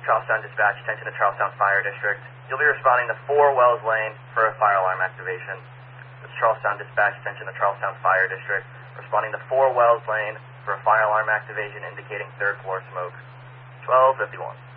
Charlestown Dispatch, attention to Charlestown Fire District. You'll be responding to 4 Wells Lane for a fire alarm activation. This is Charlestown Dispatch, attention to Charlestown Fire District, responding to 4 Wells Lane for a fire alarm activation indicating 3rd floor smoke. 1251.